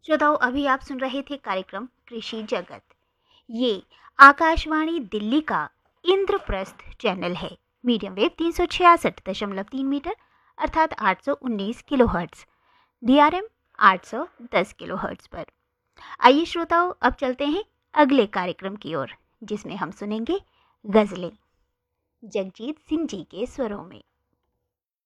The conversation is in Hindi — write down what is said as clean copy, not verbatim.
श्रोताओं, अभी आप सुन रहे थे कार्यक्रम कृषि जगत। ये आकाशवाणी दिल्ली का इंद्रप्रस्थ चैनल है। मीडियम वेव 366.3 मीटर अर्थात 819 किलोहर्ट्ज, DRM 810 किलोहर्ट्ज पर। आइए श्रोताओं, अब चलते हैं अगले कार्यक्रम की ओर, जिसमें हम सुनेंगे गजलें जगजीत सिंह जी के स्वरों में।